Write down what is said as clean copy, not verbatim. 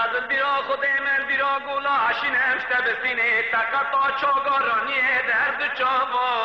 از بیرا خود من بیرا گولا عشین همشته بسینه تکتا چاگارانی درد چاوا